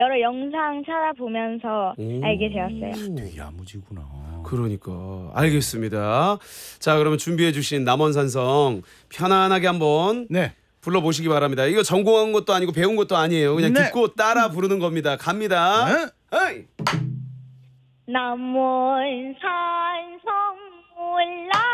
여러 영상 찾아보면서 알게 되었어요. 되게 야무지구나. 그러니까 알겠습니다. 자, 그러면 준비해 주신 남원산성 편안하게 한번 네. 불러보시기 바랍니다. 이거 전공한 것도 아니고 배운 것도 아니에요. 그냥 네. 듣고 따라 부르는 겁니다. 갑니다. 네. 어이! 남원 산성 올라